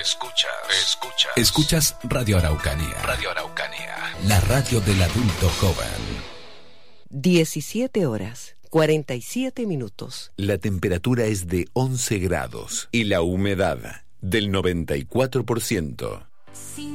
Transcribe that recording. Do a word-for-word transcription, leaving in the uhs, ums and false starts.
Escuchas, escuchas. Escuchas Radio Araucanía. Radio Araucanía. La radio del adulto joven. diecisiete horas, cuarenta y siete minutos. La temperatura es de once grados y la humedad del noventa y cuatro por ciento.